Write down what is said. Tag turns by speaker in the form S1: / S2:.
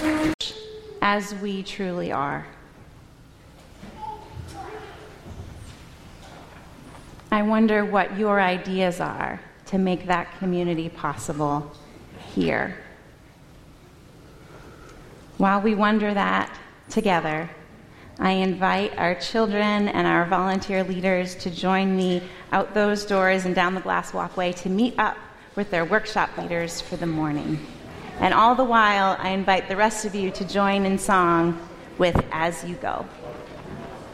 S1: as we truly are. I wonder what your ideas are to make that community possible here. While we wonder that together, I invite our children and our volunteer leaders to join me out those doors and down the glass walkway to meet up with their workshop leaders for the morning. And all the while, I invite the rest of you to join in song with As You Go.